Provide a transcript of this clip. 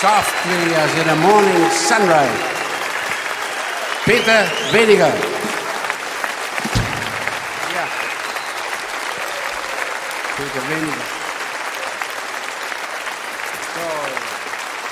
softly as in a morning sunrise. Peter Weniger. Ja. Peter Weniger. So,